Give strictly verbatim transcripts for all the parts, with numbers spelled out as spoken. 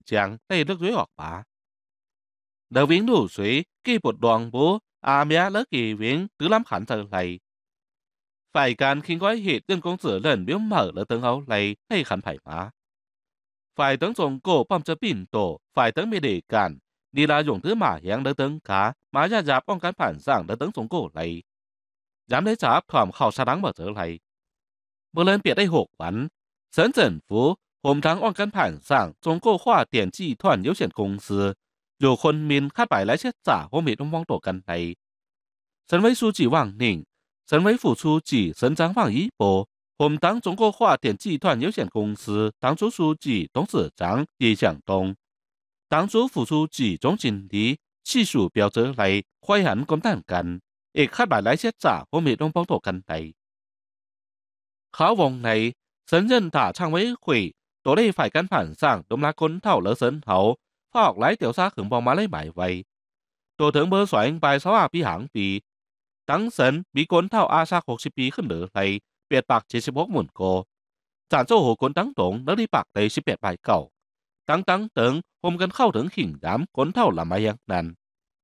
将内nước dưới hoặc bá. Đờ viếng đủ suy, kỳ bột đoàn bố, à mẹ lỡ kỳ viếng tứ lắm khẳng trở lại. Phải can khiến quái hiệt dân công tử lần biểu mở lỡ tấn áo lại, hay khẳng phải má. Phải tấn dùng cổ băm cho bình tổ, phải tấn mê đề cản, đi là dùng thứ mà hiện đỡ tấn cá, mà ra giáp bong cán phản giảng đỡ tấn dùng cổ lại. Dám lấy giáp thòm khảo xa đáng mở trở lại. Một lần biệt đây hộp bắn, sấn dân phú, hôm tháng bong cán phản giảng dùng cổ khoa tiền trị thoản yếu triển công sư, dù khuôn min khát bài lái chết giả hôm bị đông vong tổ căn này. Sấn với su chỉ vàng nỉnh, sấn với phủ su chỉ sấn trắng vàng ý bố, hôm当中国化电集团有限公司当初书记、董事长叶向东，当初副书记、总经理技术标者嚟開行咁單緊，亦開埋嚟些雜我未能幫到緊嚟。考王嚟，深圳大常委會多利phải căn bản上đúng là con thảo lỡ sân hậu, khoa học lái điều xa khẩn bóng mà lấy mãi vậy. Tổ tướng bơ soạn bài sáu à bị hãng bị, tăng sân bị con thảo a sa sáu mươi bị khẩn lửa lại, biệt bạc chín mươi mốt muôn cô. Giản châu hồ con tăng tổng nó đi bạc đầy十八bài cầu. Tăng tăng tưởng hôm gần khâu tưởng hình đám con thảo làm ai nan.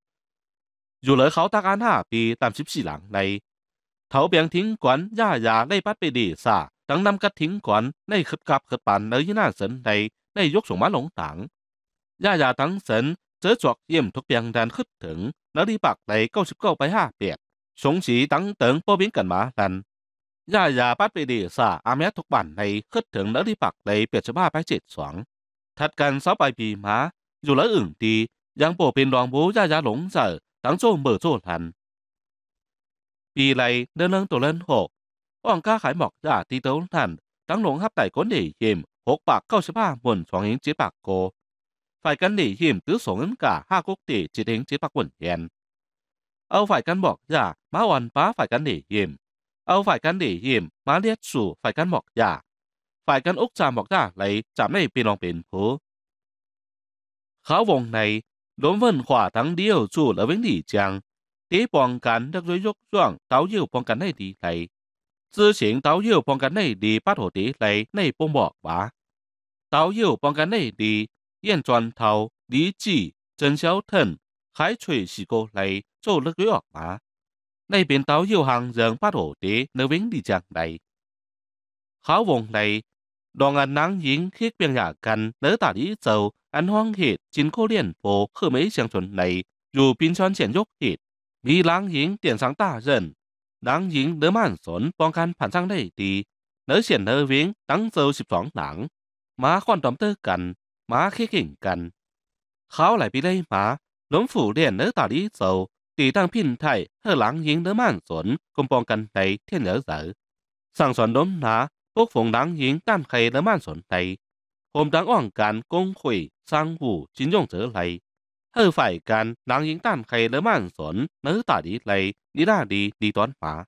Dù lỡ khảo tác án hạ bị tám mươi bốn lạng này, thảo biếng thính quán gia gia lấy bắt bị đi xả, tăng năm cắt thính quán này khất cặp khất bàn nơi như nàn sân này, này dốc xuống má lống tảng. Gia gia tăng sân, chớ chuộc yếm thuộc biếng đàn khất thứng, nó đi bạc đầy câu chụp câu bài hạ biệt. Sống chỉ tăng tưởng bố biến cần má lần. Gia gia bắt bị đi xả, ám ép thuộc bản này khất thứng nó đi bạc đầy biệt cho ba bài chết xoáng. Thật cần sáu bài bì má, dù lỡ ửng đi, giang bộ bên đoàn bố gia gia lống dở, tăng chô mở chô lần. Bì này đơn lưng tổ lên hộ, ông ca khải mọc giả tí tấu thần, tăng lống hấp đẩy con để hiểm, hốt bạc câu số ba muôn xoáng hình chế bạc cô. Phải cân để hiểm tứ số ngân cả hai quốc tỷ chế hình chế bạc quần hèn. Âu phải cân mọc giả, má hoàn bá phải cân để hiểm. Âu phải cân để hiểm, má liết sủ phải cân mọc giả. Phải cân úc trà mọc giả lấy chạm này bên lòng bên phố. Khảo vòng này, đốn vần khỏa thắng điều chủ ở bên đỉ chàng. Tế bóng cắn được dối dốc doang táo yêu bóng cắn này đi lấy. Tư xính táo yêu bóng cắn này đi bắt hồ tế lấy này bông bọc bá. Táo yêu bóng cắn này đi, yên toàn thảo, lý chỉ, chân xéo thần, khái chuối xì cô lấy, chỗ lực đối ọc bá. Này bên táo yêu hàng dần bắt hồ tế nơi bên đỉ chàng này. Khảo vòng này, đoàn ăn nắng dính khiết biên nhà căn nỡ tả lý dầu, ăn hoang hiệt, chín cô liên phố khởi mấy sáng chuẩn này, dù bình chọn triển dốc hiệt. Vì lãng dính tiền sáng tả dần, lãng dính nỡ màn xuân bong khăn phản sang đầy đi, nỡ xiển nỡ viếng tăng dâu xịp xoáng nắng, má khoan tóm tơ cần, má khiết hình cần. Khảo lại bị đây má, lống phủ liền nỡ tả lý dầu, tỷ tăng pin thải, hơ lãng dính nỡ màn xuân, cùng bong khăn này thiên nhớ dở. Sang xuân đốm ná, bốc phùng lãng dính tam khay nỡ màn xuân này. Hôm đáng oảng cán công khủy, sang vụ, chín dùng trở lại. Hơ phải can đáng những tàn khay lỡ màn xuân, nỡ tả đi lấy, đi ra đi, đi toán má.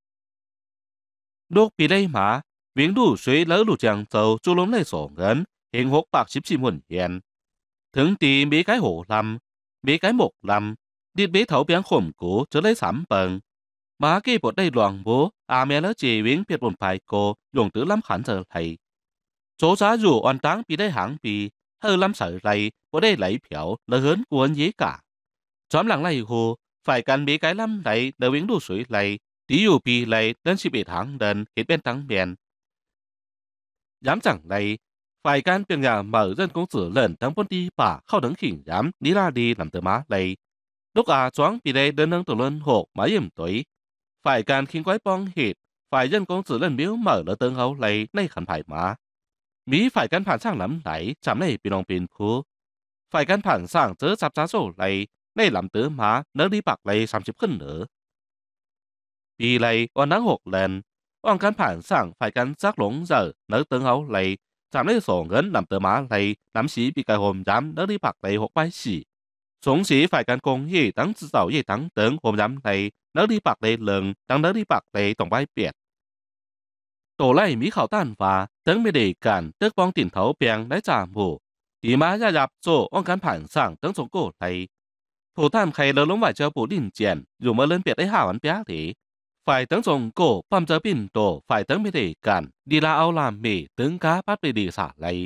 Đốt bị đây má, viếng đủ suy lỡ đủ chàng châu chú lốm lấy sổ ngân, hình hốc bạc xíp xì muôn hiền. Thường tì mấy cái hổ lầm, mấy cái mộc lầm, đi bế thấu biếng khổm cú trở lấy sám bần. Má kê bột đây loàng bố, à mẹ lỡ chì viếng biệt bồn phải cô, dùng tứ lắm khán trở lại. Số giá dù oan táng bị đây hãng bị, hơ lắm sở lại, bố đây lấy phiếu, là hớn của anh dễ cả. Chóm lặng này hồ, phải cần bị cái lắm này, đỡ viếng đủ suối lại, tí dù bị lại, đến xịp biệt hãng đần, hết bên tăng miền. Dám chẳng này, phải cần biển nhà mở dân công tử lần tăng bốn đi bà, khâu đứng khỉnh dám, đi ra đi làm tờ má này. Lúc à choáng bị đây đơn nâng tổ lên hộ, má yểm tuổi. Phải cần khiến quái bong hịt, phải dân công tử lần miếu mở lỡ tương hấu này, nay khẩn phải má. Mỹ phải căn phản sang lắm này, chạm này bị lòng bình phú. Phải căn phản sang chớ chạp giá sổ này, này làm tứ má, nỡ đi bạc này xăm chịp khẩn nữa. Vì này, oan đáng hộp lên, oan căn phản sang phải căn giác lống giờ, nỡ tương hấu này, chạm này sổ ngân làm tứ má này, làm xí bị cái hồn giám nỡ đi bạc này hộp bài xỉ. Sống xí phải căn công hi tăng tự giàu hi tăng tướng hồn giám này, nỡ đi bạc này lần, tăng nỡ đi bạc này tổng bài biệt. Tổ lại Mỹ khảo tàn phá, tấn mê đề cản, tức bong tỉnh thấu biang lấy trả mù. Tí má gia dạp chỗ ông cán phản sang tấn sống cổ này. Thủ tham khay lỡ lống vải cho bố đình chèn, dù mơ lên biệt ấy hảo ăn bác thế. Phải tấn sống cổ, băm cho bình tổ, phải tấn mê đề cản, đi la ao làm mì, tướng cá bắt bê đề xả lấy.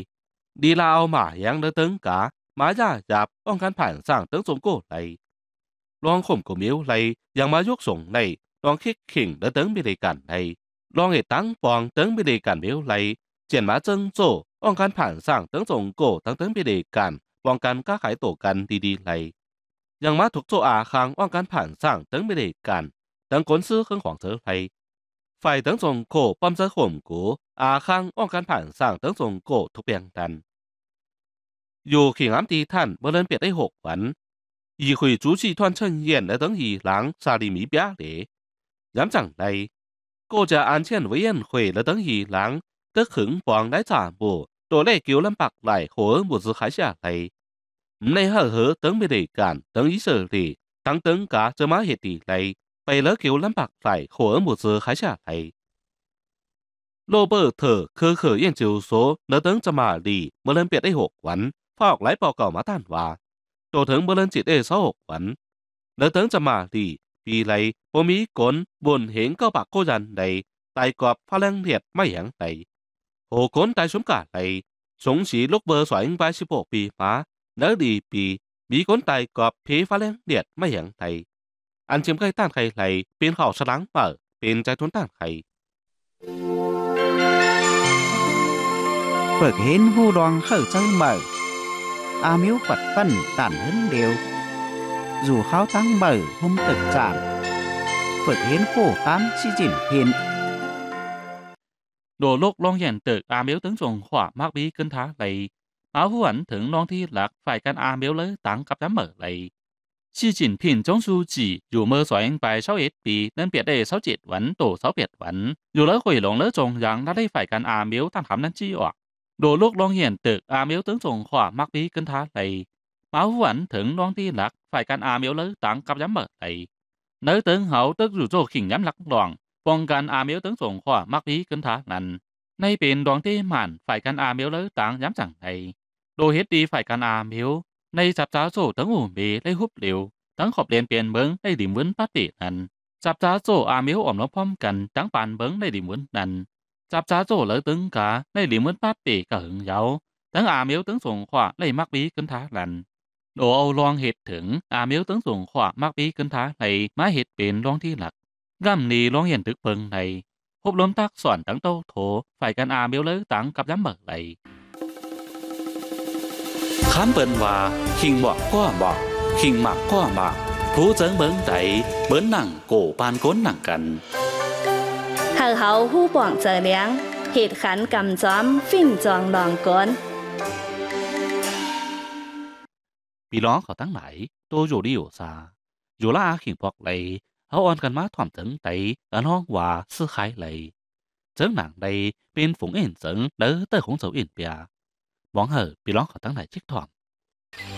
đi lao mà yang đỡ tấn cả má ra dạp ông can phản sang tấn sống cổ này loang khổng của miếu này yang má yuốc sống này loang khích khỉnh đỡ tấn bị đề cản này loang hệ tăng quang tấn bị đề cản miếu này triển má chân chỗ ông can phản sang tấn sống cổ tăng tấn bị đề cản quang can các khái tổ can đi đi này yang má thuộc chỗ à khang ông can phản sang tấn bị đề cản tấn cuốn sư không khoảng trở này phải tấn sống cổ băm ra khổng của à khang ông can phản sang tấn sống cổ thuộc biển đànอยู่ขิงอ้ำตีท่านเมื่อเล่นเปียได้หกวันอีคุยจูชีทวนเชิญเย็นและตั้งอีหลังซาลีมีเปียเหลย้ำจังใดก็จะอันเช่นเวียนคุยและตั้งอีหลังตึกขึงปองได้จ่าบูตัวเลขกิ้วลำปักไหลหัวบุษขายเสียไหลในเห่อเหอตั้งไม่ได้การตั้งอีเสรีตั้งตั้งกะจะมาเหตุไหลไปแล้วกิ้วลำปักไหลหัวบุษขายเสียไหลโรเบิร์ตเธอเคยเคยยังจิวโซเนื้อตั้งจะมาดีเมื่อเล่นเปียได้หกวันพอกไหลปอกเก่ามาท่านว่าตัวถึงเมื่อเล่นจิตเอสหกวันเนื้อตั้งจะมาดีปีไหลพอมีกลบนเห็นก็ปากโกยันในไต่กอบพลังเหียดไม่อย่างใดโหกลไต่สมกาในสงสีลูกเบอร์สวยไปสิบหกปีมาเนื้อดีปีมีกลไต่กอบผีพลังเหียดไม่อย่างใดอันชิมใกล้ต้านใครไหลเป็นข่าวสลังเปิดเป็นใจทุนต้านใครฝึกเห็นหูดองเข้าเจ้าเมื่ออามิวปัดปั้นตันเหินเดียวdùเขาตั้งเมื่อหุ่มตึกจานฝึกเห็นโค้ข้ามชี้จินเห็น Đồ lúc long hiện tự à miếu tướng trùng hỏa mắc bí cân thá lầy. Áo hữu ẩn thưởng long thi lạc phải căn à miếu lấy tăng cặp giám mở lầy. Xi chỉnh phiền trong su chỉ dù mơ xoay bài sáu ít bì nên biệt đề sáu chiết vấn tổ sáu biệt vấn. Dù lỡ khủy lồng lỡ trùng rằng đã đây phải căn à miếu tăng hẳm nên chi ọt. Đồ lúc long hiện tự à miếu tướng trùng hỏa mắc bí cân thá lầy. Áo hữu ẩn thưởng long thi lạc phải căn à miếu lấy tăng cặp giám mở lầy. Nếu tướng hậu tức dù dô khỉnh giám lạc đoàn. ป้องกันอาเมียวตั้งส่งขวามักดีกันทานั้นในเป็นดวงที่มันฝ่ายกันอาเมียวเลยต่างย้ำจังในโดยเฮ็ดดีฝ่ายกันอาเมียวในจับจ้าโซ่ตั้งหูเบได้ฮุบเหลวตั้งขอบเรียนเปลี่ยนเบิ้งได้ดิ่มวินปาตินั้นจับจ้าโซ่อาเมียวอ่อมล้อมพร้อมกันตั้งปานเบิ้งได้ดิ่มวินนั้นจับจ้าโซ่เลยตึงกาได้ดิ่มวินปาติกะหึงเยาตั้งอาเมียวตั้งส่งขวาได้มักดีกันทานั้นโดเอาลองเหตุถึงอาเมียวตั้งส่งขวามักดีกันทาในมาเหตุเป็นลองที่หลักร่ำนีร้องเห็นตึกเพิงในพบล้มตักสอนตั้งโตโถฝ่ายกันอาเมียวเลยตั้งกับย้ำเบิกไหลข้ามเปิ้นว่าขิงบอกก็บอกขิงหมักก็หมักผู้เจิงเบิ้งใจเบิ้นหนังโกปานก้นหนังกันเฮาเฮาผู้ป่องเจอเลี้ยงเหตุขันกำจอมฟิ่นจองลองก้นปีร้องเขาตั้งไหนโตอยู่ดีอยู่ซาอยู่ละอาขิงบอกไหลเขาอ่อนกันมาถ่อมถึงไตอันห้องว่าซื้อขายเลยเจิงหนังใดเป็นฝูงเอ็นเจิงเด้อเตอของเจ้าเอ็นเปียมองเหอะปีร้องเขาตั้งไหนชิกถ่อม